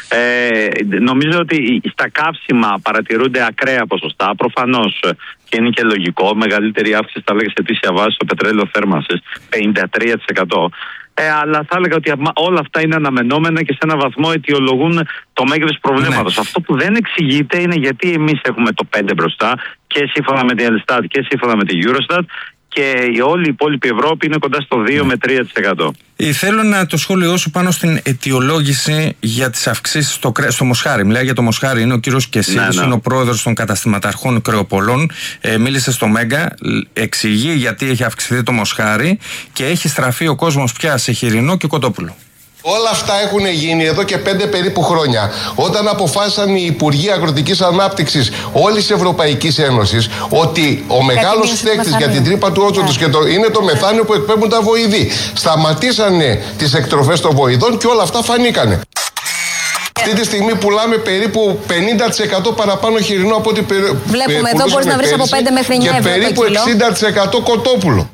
Νομίζω ότι στα καύσιμα παρατηρούνται ακραία ποσοστά. Προφανώς και είναι και λογικό. Μεγαλύτερη αύξηση θα λέγαμε σε αιτήσια βάση στο πετρέλαιο θέρμανσης, 53%. Αλλά θα έλεγα ότι όλα αυτά είναι αναμενόμενα και σε έναν βαθμό αιτιολογούν το μέγεθος προβλήματος. Ναι. Αυτό που δεν εξηγείται είναι γιατί εμείς έχουμε το 5 μπροστά και σύμφωνα με την Ελστάτ και σύμφωνα με την Eurostat και όλη η υπόλοιπη Ευρώπη είναι κοντά στο 2 με 3%. Θέλω να το σχόλιο σου πάνω στην αιτιολόγηση για τις αυξήσεις στο μοσχάρι. Μιλάει για το μοσχάρι, είναι ο κύριος Κεσίδης, είναι ο πρόεδρος των καταστηματαρχών κρεοπολών. Μίλησε στο Μέγκα, εξηγεί γιατί έχει αυξηθεί το μοσχάρι και έχει στραφεί ο κόσμος πια σε χοιρινό και κοτόπουλο. Όλα αυτά έχουν γίνει εδώ και 5 περίπου χρόνια. Όταν αποφάσισαν οι Υπουργοί Αγροτικής Ανάπτυξης όλης της Ευρωπαϊκής Ένωσης ότι ο μεγάλος φταίχτης για την τρύπα του όζοντος είναι το μεθάνιο που εκπέμπουν τα βοηδή. Σταματήσανε τις εκτροφές των βοηδών και όλα αυτά φανήκανε. Αυτή τη στιγμή πουλάμε περίπου 50% παραπάνω χοιρινό από ό,τι βλέπουμε εδώ μπορείς να βρεις από 5 μέχρι 9 ευρώ και περίπου 60% κοτόπουλο.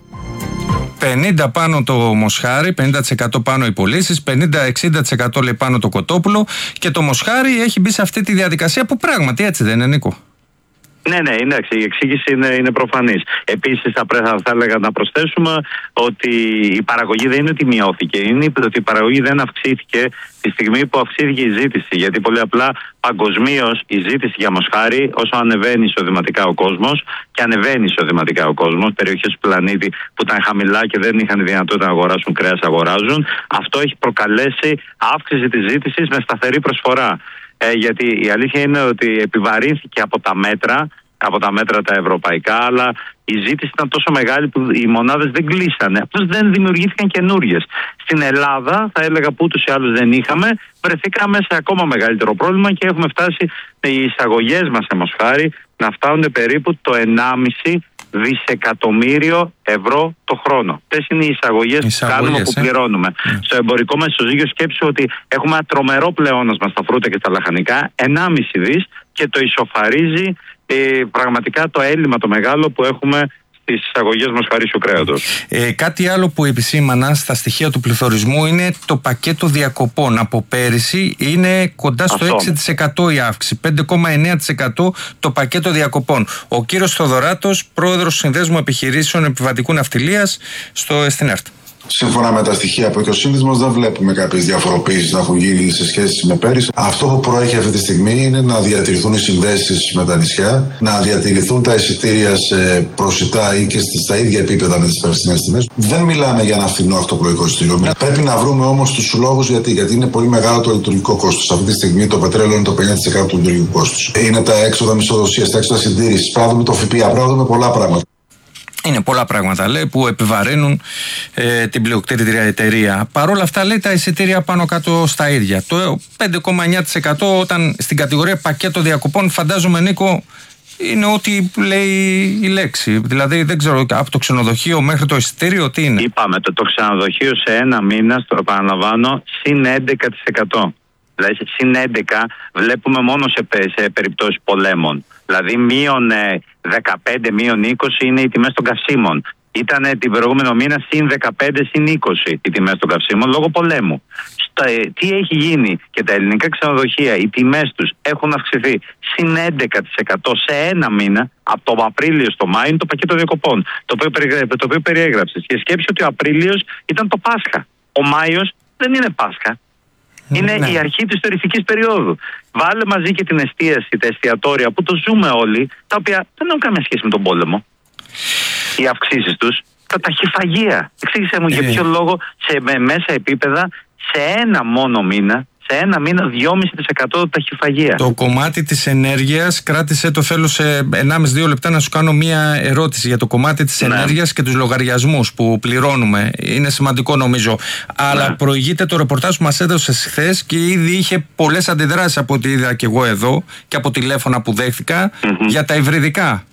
50 πάνω το μοσχάρι, 50% πάνω οι πωλήσεις, 50-60% λέει πάνω το κοτόπουλο και το μοσχάρι έχει μπει σε αυτή τη διαδικασία που πράγματι έτσι δεν είναι, Νίκο? Ναι, εντάξει, η εξήγηση είναι προφανής. Επίσης θα έλεγα να προσθέσουμε ότι η παραγωγή δεν είναι ότι μειώθηκε, είναι ότι η παραγωγή δεν αυξήθηκε τη στιγμή που αυξήθηκε η ζήτηση. Γιατί πολύ απλά παγκοσμίως η ζήτηση για μοσχάρι, όσο ανεβαίνει εισοδηματικά ο κόσμος, και ανεβαίνει εισοδηματικά ο κόσμος, περιοχές του πλανήτη που ήταν χαμηλά και δεν είχαν δυνατότητα να αγοράσουν κρέας, αγοράζουν. Αυτό έχει προκαλέσει αύξηση της ζήτησης με σταθερή προσφορά. Γιατί η αλήθεια είναι ότι επιβαρύνθηκε από τα μέτρα τα ευρωπαϊκά, αλλά η ζήτηση ήταν τόσο μεγάλη που οι μονάδες δεν κλείσανε. Απλώς δεν δημιουργήθηκαν καινούριες. Στην Ελλάδα, θα έλεγα που ούτως ή άλλως δεν είχαμε, βρεθήκαμε σε ακόμα μεγαλύτερο πρόβλημα και έχουμε φτάσει οι εισαγωγές μας σε μοσχάρι να φτάνουν περίπου το 1,5 δισεκατομμύριο ευρώ το χρόνο. Αυτές είναι οι εισαγωγές που κάνουμε, που πληρώνουμε. Στο εμπορικό μας ισοζύγιο σκέψου ότι έχουμε ένα τρομερό πλεόνασμα στα φρούτα και στα λαχανικά, 1,5 δις, και το ισοφαρίζει πραγματικά το έλλειμμα το μεγάλο που έχουμε στις εισαγωγές μοσχαρίσιου κρέατος. Κάτι άλλο που επισήμανα στα στοιχεία του πληθωρισμού είναι το πακέτο διακοπών. Από πέρυσι είναι κοντά στο 6% η αύξηση, 5,9% το πακέτο διακοπών. Ο κύριος Θοδωράτος, πρόεδρος Συνδέσμου Επιχειρήσεων Επιβατικού Ναυτιλίας στο ΕΣΤΙΝΕΡΤ. Σύμφωνα με τα στοιχεία που έχει ο σύνδεσμος, δεν βλέπουμε κάποιες διαφοροποίησεις να έχουν γίνει σε σχέση με πέρυσι. Αυτό που προέχει αυτή τη στιγμή είναι να διατηρηθούν οι συνδέσεις με τα νησιά, να διατηρηθούν τα εισιτήρια σε προσιτά ή και στα ίδια επίπεδα με τις περσινές τιμές. Δεν μιλάμε για ένα φθηνό αυτοπλοϊκό εισιτήριο. Πρέπει να βρούμε όμως τους λόγους γιατί είναι πολύ μεγάλο το λειτουργικό κόστος. Αυτή τη στιγμή το πετρέλαιο είναι το 50% του λειτουργικού κόστους. Είναι τα έξοδα μισθοδοσίας, τα έξοδα συντήρησης. Πρέπει να δούμε το ΦΠΑ, πρέπει να δούμε πολλά πράγματα. Είναι πολλά πράγματα, λέει, που επιβαρύνουν την πλειοκτήτρια εταιρεία. Παρ' όλα αυτά, λέει, τα εισιτήρια πάνω κάτω στα ίδια. Το 5,9% όταν στην κατηγορία πακέτο διακοπών, φαντάζομαι, Νίκο, είναι ό,τι λέει η λέξη. Δηλαδή, δεν ξέρω, από το ξενοδοχείο μέχρι το εισιτήριο, τι είναι? Είπαμε, το ξενοδοχείο σε ένα μήνα, το επαναλαμβάνω, συν 11%. Δηλαδή, συν 11 βλέπουμε μόνο σε περιπτώσεις πολέμων. Δηλαδή, μείον 15, μείον 20 είναι οι τιμές των καυσίμων. Ήταν την προηγούμενο μήνα συν 15, συν 20 οι τιμές των καυσίμων λόγω πολέμου. Τι έχει γίνει? Και τα ελληνικά ξενοδοχεία, οι τιμές τους έχουν αυξηθεί συν 11% σε ένα μήνα, από τον Απρίλιο στο Μάιο, είναι το πακέτο διακοπών, το οποίο περιέγραψες. Και σκέψου ότι ο Απρίλιος ήταν το Πάσχα. Ο Μάιος δεν είναι Πάσχα. Είναι η αρχή της τουριστικής περίοδου. Βάλε μαζί και την εστίαση, τα εστιατόρια που το ζούμε όλοι, τα οποία δεν έχουν καμία σχέση με τον πόλεμο. Οι αυξήσεις τους, τα ταχυφαγεία. Εξήγησέ μου για ποιο λόγο σε μέσα επίπεδα σε ένα μόνο μήνα, σε ένα μήνα 2,5% ταχυφαγεία. Το κομμάτι της ενέργειας, κράτησε το, θέλω σε 1,5-2 λεπτά να σου κάνω μία ερώτηση για το κομμάτι της ενέργειας και τους λογαριασμούς που πληρώνουμε. Είναι σημαντικό νομίζω. Αλλά προηγείται το ρεπορτάζ που μας έδωσες χθες και ήδη είχε πολλές αντιδράσεις από ό,τι είδα και εγώ εδώ και από τηλέφωνα που δέχτηκα για τα υβριδικά.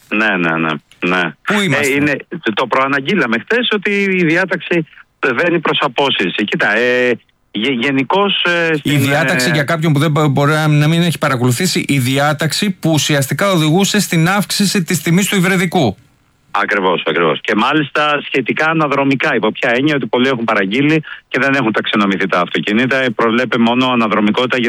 Ναι. Πού είμαστε? Το προαναγγείλαμε χθες ότι η διάταξη βαίνει προς απόσυρση. Κοίτα, γενικώς. Η διάταξη, για κάποιον που δεν μπορεί να μην έχει παρακολουθήσει, η διάταξη που ουσιαστικά οδηγούσε στην αύξηση της τιμής του υβριδικού. Ακριβώς. Και μάλιστα σχετικά αναδρομικά. Υπό ποια έννοια? Ότι πολλοί έχουν παραγγείλει και δεν έχουν ταξινομηθεί τα αυτοκίνητα. Προβλέπει μόνο αναδρομικότητα